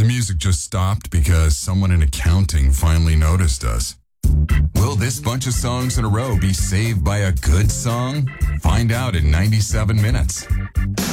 The music just stopped because someone in accounting finally noticed us. Will this bunch of songs in a row be saved by a good song? Find out in 97 minutes.